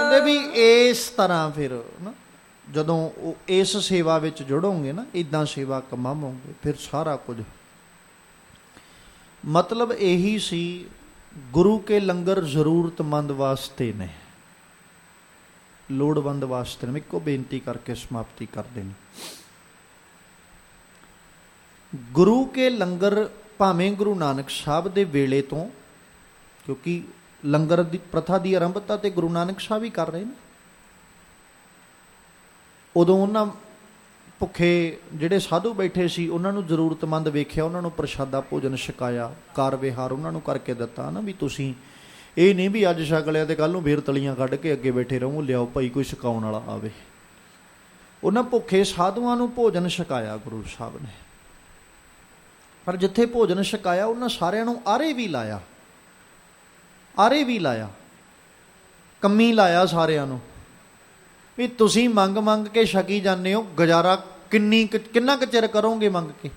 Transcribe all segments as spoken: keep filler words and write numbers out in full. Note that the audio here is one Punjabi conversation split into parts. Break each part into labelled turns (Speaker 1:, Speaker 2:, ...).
Speaker 1: ਕਹਿੰਦੇ ਵੀ ਇਸ ਤਰ੍ਹਾਂ ਫਿਰ ਨਾ ਜਦੋਂ ਉਹ ਇਸ ਸੇਵਾ ਵਿੱਚ ਜੁੜੋਗੇ ਨਾ, ਇੱਦਾਂ ਸੇਵਾ ਕਮਾਵੋਗੇ, ਫਿਰ ਸਾਰਾ ਕੁਝ। ਮਤਲਬ ਇਹੀ ਸੀ, ਗੁਰੂ ਕੇ ਲੰਗਰ ਜ਼ਰੂਰਤਮੰਦ ਵਾਸਤੇ ਨੇ, ਲੋੜਵੰਦ ਵਾਸਤੇ ਨੇ। ਇੱਕੋ ਬੇਨਤੀ ਕਰਕੇ ਸਮਾਪਤੀ ਕਰਦੇ ਨੇ। ਗੁਰੂ ਕੇ ਲੰਗਰ ਭਾਵੇਂ ਗੁਰੂ ਨਾਨਕ ਸਾਹਿਬ ਦੇ ਵੇਲੇ ਤੋਂ, ਕਿਉਂਕਿ ਲੰਗਰ ਦੀ ਪ੍ਰਥਾ ਦੀ ਆਰੰਭਤਾ ਤੇ ਗੁਰੂ ਨਾਨਕ ਸਾਹਿਬ ਹੀ ਕਰ ਰਹੇ ਨੇ। ਉਦੋਂ ਉਹਨਾਂ ਭੁੱਖੇ ਜਿਹੜੇ ਸਾਧੂ ਬੈਠੇ ਸੀ ਉਹਨਾਂ ਨੂੰ ਜ਼ਰੂਰਤਮੰਦ ਵੇਖਿਆ, ਉਹਨਾਂ ਨੂੰ ਪ੍ਰਸ਼ਾਦਾ ਭੋਜਨ ਛਕਾਇਆ, ਕਾਰ ਵਿਹਾਰ ਉਹਨਾਂ ਨੂੰ ਕਰਕੇ ਦਿੱਤਾ ਨਾ, ਵੀ ਤੁਸੀਂ ਇਹ ਨਹੀਂ ਵੀ ਅੱਜ ਛਕ ਲਿਆ ਤੇ ਕੱਲ੍ਹ ਨੂੰ ਫੇਰ ਤਲੀਆਂ ਕੱਢ ਕੇ ਅੱਗੇ ਬੈਠੇ ਰਹੋ, ਲਿਆਓ ਭਾਈ ਕੋਈ ਛਕਾਉਣ ਵਾਲਾ ਆਵੇ। ਉਹਨਾਂ ਭੁੱਖੇ ਸਾਧੂਆਂ ਨੂੰ ਭੋਜਨ ਛਕਾਇਆ ਗੁਰੂ ਸਾਹਿਬ ਨੇ। ਪਰ ਜਿੱਥੇ ਭੋਜਨ ਛਕਾਇਆ ਉਹਨਾਂ ਸਾਰਿਆਂ ਨੂੰ ਆਰੇ ਵੀ ਲਾਇਆ, ਆਰੇ ਵੀ ਲਾਇਆ, ਕੰਮੀ ਲਾਇਆ ਸਾਰਿਆਂ ਨੂੰ, ਵੀ ਤੁਸੀਂ ਮੰਗ ਮੰਗ ਕੇ ਛਕੀ ਜਾਂਦੇ ਹੋ, ਗੁਜ਼ਾਰਾ ਕਿੰਨੀ ਕਿੰਨਾ ਕੁ ਚਿਰ ਕਰੋਗੇ ਮੰਗ ਕੇ।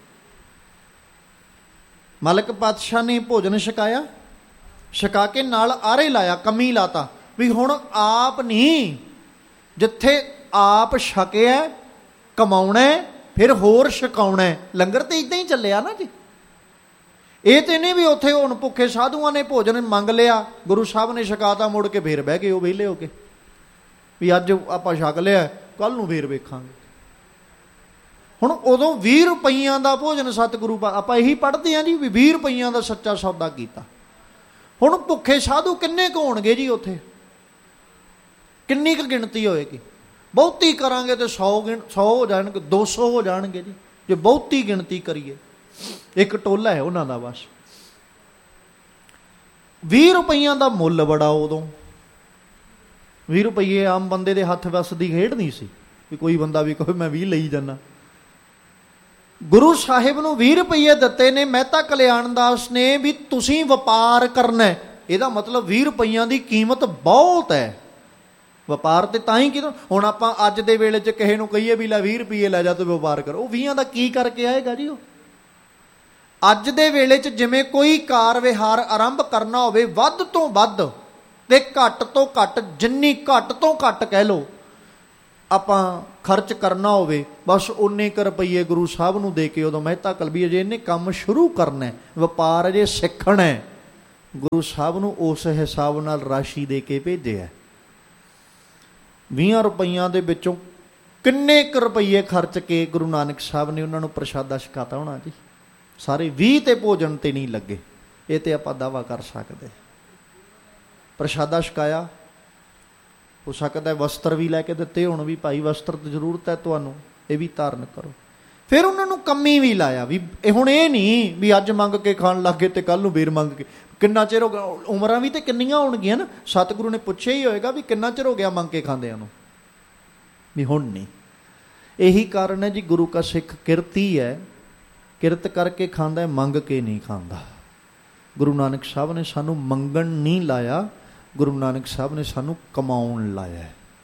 Speaker 1: ਮਲਕ ਪਾਤਸ਼ਾਹ ਨੇ ਭੋਜਨ ਛਕਾਇਆ, ਛਕਾ ਕੇ ਨਾਲ ਆਰੇ ਲਾਇਆ, ਕੰਮੀ ਲਾਤਾ, ਵੀ ਹੁਣ ਆਪ ਨਹੀਂ, ਜਿੱਥੇ ਆਪ ਛਕਿਆ ਕਮਾਉਣਾ ਫਿਰ ਹੋਰ ਛਕਾਉਣਾ। ਲੰਗਰ ਤੇ ਇੱਦਾਂ ਹੀ ਚੱਲਿਆ ਨਾ ਜੀ। ਇਹ ਤੇ ਨਹੀਂ ਵੀ ਉੱਥੇ ਹੁਣ ਭੁੱਖੇ ਸਾਧੂਆਂ ਨੇ ਭੋਜਨ ਮੰਗ ਲਿਆ, ਗੁਰੂ ਸਾਹਿਬ ਨੇ ਛਕਾਤਾ, ਮੁੜ ਕੇ ਫੇਰ ਬਹਿ ਗਏ ਉਹ ਵਿਹਲੇ ਹੋ ਕੇ, ਵੀ ਅੱਜ ਆਪਾਂ ਛਕ ਲਿਆ ਕੱਲ੍ਹ ਨੂੰ ਫੇਰ ਵੇਖਾਂਗੇ। ਹੁਣ ਉਦੋਂ ਵੀਹ ਰੁਪਈਆਂ ਦਾ ਭੋਜਨ ਸਤਿਗੁਰੂ, ਆਪਾਂ ਇਹੀ ਪੜ੍ਹਦੇ ਹਾਂ ਜੀ ਵੀ ਵੀਹ ਰੁਪਈਆਂ ਦਾ ਸੱਚਾ ਸੌਦਾ ਕੀਤਾ। ਹੁਣ ਭੁੱਖੇ ਸਾਧੂ ਕਿੰਨੇ ਕੁ ਹੋਣਗੇ ਜੀ ਉੱਥੇ, ਕਿੰਨੀ ਕੁ ਗਿਣਤੀ ਹੋਏਗੀ? ਬਹੁਤੀ ਕਰਾਂਗੇ ਤੇ ਸੌ ਗਿਣ ਸੌ ਹੋ ਜਾਣਗੇ, ਦੋ ਸੌ ਹੋ ਜਾਣਗੇ ਜੀ, ਜੇ ਬਹੁਤੀ ਗਿਣਤੀ ਕਰੀਏ। ਇੱਕ ਟੋਲਾ ਹੈ ਉਹਨਾਂ ਦਾ ਬਸ। ਵੀਹ ਰੁਪਈਆਂ ਦਾ ਮੁੱਲ ਬੜਾ ਉਦੋਂ। ਵੀਹ ਰੁਪਈਏ ਆਮ ਬੰਦੇ ਦੇ ਹੱਥ ਵੱਸ ਦੀ ਖੇਡ ਨਹੀਂ ਸੀ, ਵੀ ਕੋਈ ਬੰਦਾ ਵੀ ਕਹੇ ਮੈਂ ਵੀਹ ਲਈ ਜਾਂਦਾ। ਗੁਰੂ ਸਾਹਿਬ ਨੂੰ ਵੀਹ ਰੁਪਈਏ ਦਿੱਤੇ ਨੇ ਮਹਿਤਾ ਕਲਿਆਣ ਦਾਸ ਨੇ, ਵੀ ਤੁਸੀਂ ਵਪਾਰ ਕਰਨਾ। ਇਹਦਾ ਮਤਲਬ ਵੀਹ ਰੁਪਈਆਂ ਦੀ ਕੀਮਤ ਬਹੁਤ ਹੈ। ਵਪਾਰ ਤੇ ਤਾਂ ਹੀ ਕਿਦੋਂ, ਹੁਣ ਆਪਾਂ ਅੱਜ ਦੇ ਵੇਲੇ 'ਚ ਕਿਸੇ ਨੂੰ ਕਹੀਏ ਵੀ ਲੈ ਵੀਹ ਰੁਪਈਏ ਲੈ ਜਾ ਤੂੰ ਵਪਾਰ ਕਰੋ, ਉਹ ਵੀਹਾਂ ਦਾ ਕੀ ਕਰਕੇ ਆਏਗਾ ਜੀ? ਉਹ ਅੱਜ ਦੇ ਵੇਲੇ 'ਚ ਜਿਵੇਂ ਕੋਈ ਕਾਰ ਵਿਹਾਰ ਆਰੰਭ ਕਰਨਾ ਹੋਵੇ, ਵੱਧ ਤੋਂ ਵੱਧ ਤੇ ਘੱਟ ਤੋਂ ਘੱਟ, ਜਿੰਨੀ ਘੱਟ ਤੋਂ ਘੱਟ ਕਹਿ ਲਓ ਆਪਾਂ ਖਰਚ ਕਰਨਾ ਹੋਵੇ, ਬਸ ਉਨੇ ਕੁ ਰੁਪਈਏ ਗੁਰੂ ਸਾਹਿਬ ਨੂੰ ਦੇ ਕੇ ਉਦੋਂ ਮਹਿਤਾ ਕਲਬੀ ਅਜੇ ਇਹਨੇ ਕੰਮ ਸ਼ੁਰੂ ਕਰਨਾ, ਵਪਾਰ ਅਜੇ ਸਿੱਖਣਾ, ਗੁਰੂ ਸਾਹਿਬ ਨੂੰ ਉਸ ਹਿਸਾਬ ਨਾਲ ਰਾਸ਼ੀ ਦੇ ਕੇ ਭੇਜਿਆ। ਵੀਹਾਂ ਰੁਪਈਆਂ ਦੇ ਵਿੱਚੋਂ ਕਿੰਨੇ ਕੁ ਰੁਪਈਏ ਖਰਚ ਕੇ ਗੁਰੂ ਨਾਨਕ ਸਾਹਿਬ ਨੇ ਉਹਨਾਂ ਨੂੰ ਪ੍ਰਸ਼ਾਦਾ ਛਕਾਤਾ ਹੋਣਾ ਜੀ? ਸਾਰੇ ਵੀਹ ਤੇ ਭੋਜਨ ਤੇ ਨਹੀਂ ਲੱਗੇ, ਇਹ ਤੇ ਆਪਾਂ ਦਾਅਵਾ ਕਰ ਸਕਦੇ। ਪ੍ਰਸ਼ਾਦਾ ਛਕਾਇਆ, ਹੋ ਸਕਦਾ ਵਸਤਰ ਵੀ ਲੈ ਕੇ ਦਿੱਤੇ ਹੁਣ ਵੀ, ਭਾਈ ਵਸਤਰ ਦੀ ਜ਼ਰੂਰਤ ਹੈ ਤੁਹਾਨੂੰ, ਇਹ ਵੀ ਧਾਰਨ ਕਰੋ। ਫਿਰ ਉਹਨਾਂ ਨੂੰ ਕੰਮੀ ਵੀ ਲਾਇਆ, ਵੀ ਇਹ ਹੁਣ ਇਹ ਨਹੀਂ ਵੀ ਅੱਜ ਮੰਗ ਕੇ ਖਾਣ ਲੱਗ ਗਏ ਤੇ ਕੱਲ੍ਹ ਨੂੰ ਫੇਰ ਮੰਗ ਕੇ। ਕਿੰਨਾ ਚਿਰ ਹੋ ਗਿਆ, ਉਮਰਾਂ ਵੀ ਤੇ ਕਿੰਨੀਆਂ ਹੋਣਗੀਆਂ ਨਾ। ਸਤਿਗੁਰੂ ਨੇ ਪੁੱਛਿਆ ਹੀ ਹੋਏਗਾ ਵੀ ਕਿੰਨਾ ਚਿਰ ਹੋ ਗਿਆ ਮੰਗ ਕੇ ਖਾਂਦਿਆਂ ਨੂੰ, ਵੀ ਹੁਣ ਨਹੀਂ। ਇਹੀ ਕਾਰਨ ਹੈ ਜੀ, ਗੁਰੂ ਕਾ ਸਿੱਖ ਕਿਰਤੀ ਹੈ, ਕਿਰਤ ਕਰਕੇ ਖਾਂਦਾ, ਮੰਗ ਕੇ ਨਹੀਂ ਖਾਂਦਾ। ਗੁਰੂ ਨਾਨਕ ਸਾਹਿਬ ਨੇ ਸਾਨੂੰ ਮੰਗਣ ਨਹੀਂ ਲਾਇਆ, ਗੁਰੂ ਨਾਨਕ ਸਾਹਿਬ ਨੇ ਸਾਨੂੰ ਕਮਾਉਣ ਲਾਇਆ,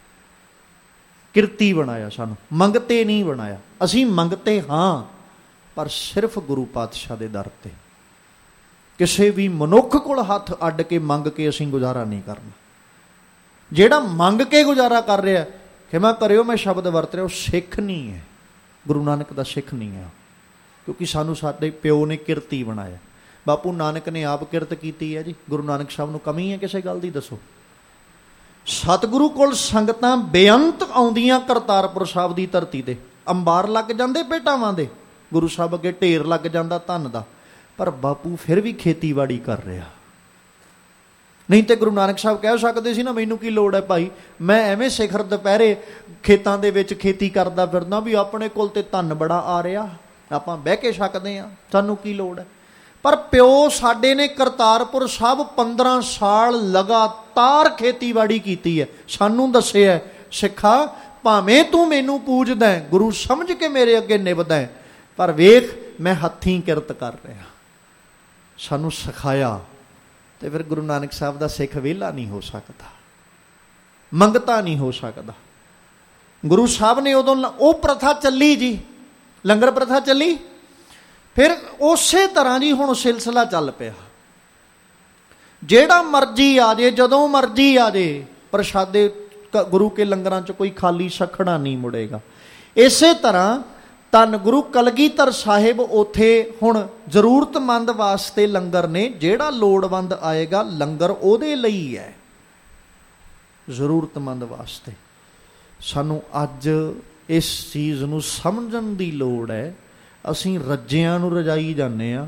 Speaker 1: ਕਿਰਤੀ ਬਣਾਇਆ ਸਾਨੂੰ, ਮੰਗਤੇ ਨਹੀਂ ਬਣਾਇਆ। ਅਸੀਂ ਮੰਗਤੇ ਹਾਂ, ਪਰ ਸਿਰਫ ਗੁਰੂ ਪਾਤਸ਼ਾਹ ਦੇ ਦਰ ਤੇ। ਕਿਸੇ ਵੀ ਮਨੁੱਖ ਕੋਲ ਹੱਥ ਅੱਡ ਕੇ ਮੰਗ ਕੇ ਅਸੀਂ ਗੁਜ਼ਾਰਾ ਨਹੀਂ ਕਰਨਾ। ਜਿਹੜਾ ਮੰਗ ਕੇ ਗੁਜ਼ਾਰਾ ਕਰ ਰਿਹਾ, ਖਿਮਾ ਕਰਿਓ ਮੈਂ ਸ਼ਬਦ ਵਰਤ ਰਿਹਾ, ਉਹ ਸਿੱਖ ਨਹੀਂ ਹੈ, ਗੁਰੂ ਨਾਨਕ ਦਾ ਸਿੱਖ ਨਹੀਂ ਹੈ। ਕਿਉਂਕਿ ਸਾਨੂੰ ਸਾਡੇ ਪਿਓ ਨੇ ਕਿਰਤੀ ਬਣਾਇਆ। ਬਾਪੂ ਨਾਨਕ ਨੇ ਆਪ ਕਿਰਤ ਕੀਤੀ ਹੈ ਜੀ, ਗੁਰੂ ਨਾਨਕ ਸਾਹਿਬ ਨੂੰ ਕਮੀ ਹੈ ਕਿਸੇ ਗੱਲ ਦੀ? ਦੱਸੋ। ਸਤਿਗੁਰੂ ਕੋਲ ਸੰਗਤਾਂ ਬੇਅੰਤ ਆਉਂਦੀਆਂ ਕਰਤਾਰਪੁਰ ਸਾਹਿਬ ਦੀ ਧਰਤੀ ਤੇ, ਅੰਬਾਰ ਲੱਗ ਜਾਂਦੇ ਭੇਟਾਵਾਂ ਦੇ, ਗੁਰੂ ਸਾਹਿਬ ਅੱਗੇ ਢੇਰ ਲੱਗ ਜਾਂਦਾ ਧਨ ਦਾ, ਪਰ ਬਾਪੂ ਫਿਰ ਵੀ ਖੇਤੀਬਾੜੀ ਕਰ ਰਿਹਾ। ਨਹੀਂ ਤੇ ਗੁਰੂ ਨਾਨਕ ਸਾਹਿਬ ਕਹਿ ਸਕਦੇ ਸੀ ਨਾ, ਮੈਨੂੰ ਕੀ ਲੋੜ ਹੈ ਭਾਈ, ਮੈਂ ਐਵੇਂ ਸਿਖਰ ਦੁਪਹਿਰੇ ਖੇਤਾਂ ਦੇ ਵਿੱਚ ਖੇਤੀ ਕਰਦਾ ਫਿਰਦਾ, ਵੀ ਆਪਣੇ ਕੋਲ ਤੇ ਧਨ ਬੜਾ ਆ ਰਿਹਾ, ਆਪਾਂ ਬਹਿ ਕੇ ਛਕਦੇ ਹਾਂ, ਸਾਨੂੰ ਕੀ ਲੋੜ ਹੈ। ਪਰ ਪਿਓ ਸਾਡੇ ਨੇ ਕਰਤਾਰਪੁਰ ਸਾਹਿਬ ਪੰਦਰਾਂ ਸਾਲ ਲਗਾਤਾਰ ਖੇਤੀਬਾੜੀ ਕੀਤੀ ਹੈ, ਸਾਨੂੰ ਦੱਸਿਆ, ਸਿੱਖਾ ਭਾਵੇਂ ਤੂੰ ਮੈਨੂੰ ਪੂਜਦਾ, ਗੁਰੂ ਸਮਝ ਕੇ ਮੇਰੇ ਅੱਗੇ ਨਿਭਦਾ, ਪਰ ਵੇਖ ਮੈਂ ਹੱਥੀਂ ਕਿਰਤ ਕਰ ਰਿਹਾ। ਸਾਨੂੰ ਸਿਖਾਇਆ। ਤੇ ਫਿਰ ਗੁਰੂ ਨਾਨਕ ਸਾਹਿਬ ਦਾ ਸਿੱਖ ਵਿਹਲਾ ਨਹੀਂ ਹੋ ਸਕਦਾ, ਮੰਗਤਾ ਨਹੀਂ ਹੋ ਸਕਦਾ। ਗੁਰੂ ਸਾਹਿਬ ਨੇ ਉਦੋਂ ਉਹ ਪ੍ਰਥਾ ਚੱਲੀ ਜੀ, ਲੰਗਰ ਪ੍ਰਥਾ ਚੱਲੀ। ਫਿਰ ਉਸੇ ਤਰ੍ਹਾਂ ਜੀ ਹੁਣ ਸਿਲਸਿਲਾ ਚੱਲ ਪਿਆ, ਜਿਹੜਾ ਮਰਜ਼ੀ ਆ ਜੇ, ਜਦੋਂ ਮਰਜ਼ੀ ਆ ਜੇ, ਪ੍ਰਸ਼ਾਦੇ ਗੁਰੂ ਕੇ ਲੰਗਰਾਂ 'ਚ ਕੋਈ ਖਾਲੀ ਸਖਣਾ ਨਹੀਂ ਮੁੜੇਗਾ। ਇਸੇ ਤਰ੍ਹਾਂ ਧੰਨ ਗੁਰੂ ਕਲਗੀਧਰ ਸਾਹਿਬ ਉੱਥੇ ਹੁਣ ਜ਼ਰੂਰਤਮੰਦ ਵਾਸਤੇ ਲੰਗਰ ਨੇ। ਜਿਹੜਾ ਲੋੜਵੰਦ ਆਏਗਾ ਲੰਗਰ ਉਹਦੇ ਲਈ ਹੈ, ਜ਼ਰੂਰਤਮੰਦ ਵਾਸਤੇ। ਸਾਨੂੰ ਅੱਜ ਇਸ ਚੀਜ਼ ਨੂੰ ਸਮਝਣ ਦੀ ਲੋੜ ਹੈ। ਅਸੀਂ ਰੱਜਿਆਂ ਨੂੰ ਰਜਾਈ ਜਾਂਦੇ ਹਾਂ,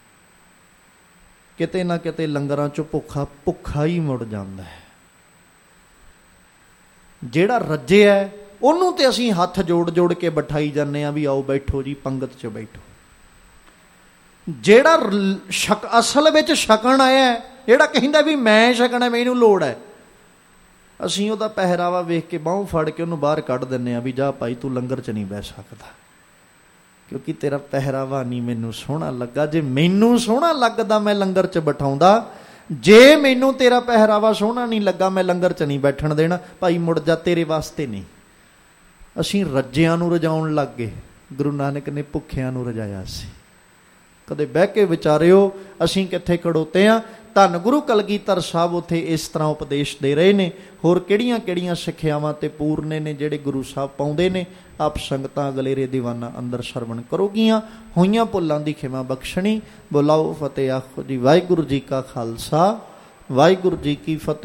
Speaker 1: ਕਿਤੇ ਨਾ ਕਿਤੇ ਲੰਗਰਾਂ 'ਚੋਂ ਭੁੱਖਾ ਭੁੱਖਾ ਹੀ ਮੁੜ ਜਾਂਦਾ ਹੈ। ਜਿਹੜਾ ਰੱਜਿਆ ਉਹਨੂੰ ਤੇ ਅਸੀਂ ਹੱਥ ਜੋੜ ਜੋੜ ਕੇ ਬਿਠਾਈ ਜਾਂਦੇ ਹਾਂ ਵੀ ਆਓ ਬੈਠੋ ਜੀ, ਪੰਗਤ 'ਚ ਬੈਠੋ। ਜਿਹੜਾ ਛਕ ਅਸਲ ਵਿੱਚ ਛਕਣ ਆਇਆ, ਜਿਹੜਾ ਕਹਿੰਦਾ ਵੀ ਮੈਂ ਛਕਣਾ, ਮੈਨੂੰ ਲੋੜ ਹੈ, ਅਸੀਂ ਉਹਦਾ ਪਹਿਰਾਵਾ ਵੇਖ ਕੇ ਬਾਹੋਂ ਫੜ ਕੇ ਉਹਨੂੰ ਬਾਹਰ ਕੱਢ ਦਿੰਦੇ ਹਾਂ ਵੀ ਜਾ ਭਾਈ ਤੂੰ ਲੰਗਰ 'ਚ ਨਹੀਂ ਬਹਿ ਸਕਦਾ, ਕਿਉਂਕਿ ਤੇਰਾ ਪਹਿਰਾਵਾ ਨਹੀਂ ਮੈਨੂੰ ਸੋਹਣਾ ਲੱਗਾ। ਜੇ ਮੈਨੂੰ ਸੋਹਣਾ ਲੱਗਦਾ ਮੈਂ ਲੰਗਰ 'ਚ ਬਿਠਾਉਂਦਾ, ਜੇ ਮੈਨੂੰ ਤੇਰਾ ਪਹਿਰਾਵਾ ਸੋਹਣਾ ਨਹੀਂ ਲੱਗਾ ਮੈਂ ਲੰਗਰ 'ਚ ਨਹੀਂ ਬੈਠਣ ਦੇਣਾ। ਭਾਈ ਮੁੜ ਜਾ, ਤੇਰੇ ਵਾਸਤੇ ਨਹੀਂ। ਅਸੀਂ ਰੱਜਿਆਂ ਨੂੰ ਰਜਾਉਣ ਲੱਗ ਗਏ, ਗੁਰੂ ਨਾਨਕ ਨੇ ਭੁੱਖਿਆਂ ਨੂੰ ਰਜਾਇਆ ਸੀ। ਕਦੇ ਬਹਿ ਕੇ ਵਿਚਾਰਿਓ ਅਸੀਂ ਕਿੱਥੇ ਖੜੋਤੇ ਹਾਂ। ਧੰਨ ਗੁਰੂ ਕਲਗੀਧਰ ਸਾਹਿਬ ਉੱਥੇ ਇਸ ਤਰ੍ਹਾਂ ਉਪਦੇਸ਼ ਦੇ ਰਹੇ ਨੇ। ਹੋਰ ਕਿਹੜੀਆਂ ਕਿਹੜੀਆਂ ਸਿੱਖਿਆਵਾਂ ਤੇ ਪੂਰਨੇ ਨੇ ਜਿਹੜੇ ਗੁਰੂ ਸਾਹਿਬ ਪਾਉਂਦੇ ਨੇ, ਆਪ ਸੰਗਤਾਂ ਅਗਲੇਰੇ ਦੀਵਾਨਾਂ ਅੰਦਰ ਸਰਵਣ ਕਰੋਗੀਆਂ। ਹੋਈਆਂ ਭੁੱਲਾਂ ਦੀ ਖਿਮਾ ਬਖਸ਼ਣੀ। ਬੁਲਾਓ ਫਤਿਹ ਆਖੋ ਜੀ। ਵਾਹਿਗੁਰੂ ਜੀ ਕਾ ਖਾਲਸਾ, ਵਾਹਿਗੁਰੂ ਜੀ ਕੀ ਫਤਿਹ।